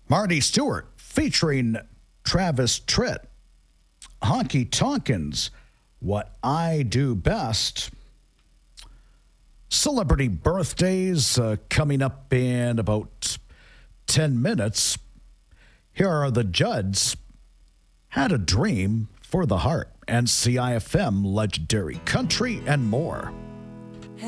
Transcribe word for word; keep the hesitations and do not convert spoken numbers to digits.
Marty Stewart featuring Travis Tritt. Honky Tonkins, What I Do Best. Celebrity birthdays uh, coming up in about ten minutes. Here are the Judds. Had a Dream for the Heart. And C I F M, Legendary Country, and more.